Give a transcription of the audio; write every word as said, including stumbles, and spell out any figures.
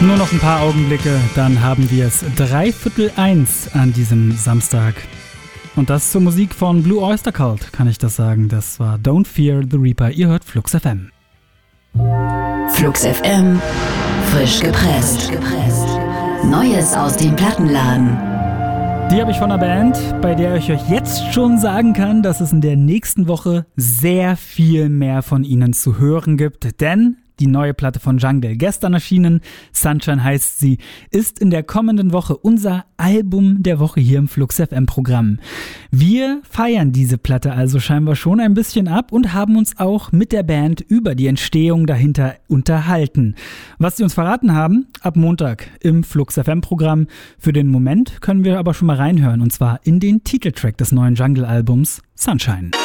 Nur noch ein paar Augenblicke, dann haben wir es dreiviertel eins an diesem Samstag. Und das zur Musik von Blue Oyster Cult, kann ich das sagen. Das war Don't Fear the Reaper. Ihr hört Flux F M. Flux F M, frisch gepresst. Neues aus dem Plattenladen. Die habe ich von einer Band, bei der ich euch jetzt schon sagen kann, dass es in der nächsten Woche sehr viel mehr von ihnen zu hören gibt. Denn die neue Platte von Jungle, gestern erschienen, Sunshine heißt sie, ist in der kommenden Woche unser Album der Woche hier im Flux F M Programm. Wir feiern diese Platte also scheinbar schon ein bisschen ab und haben uns auch mit der Band über die Entstehung dahinter unterhalten. Was sie uns verraten haben, ab Montag im Flux F M Programm. Für den Moment können wir aber schon mal reinhören, und zwar in den Titeltrack des neuen Jungle Albums Sunshine.